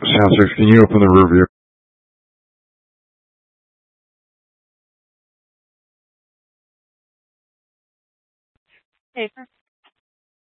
Sound 6, can you open the rear view? Paper.